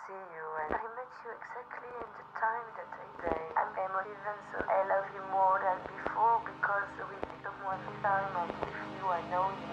see you, and I met you exactly in the time that I say. I'm emotive, and so I love you more than before because we become one time. I'm with you, I know you.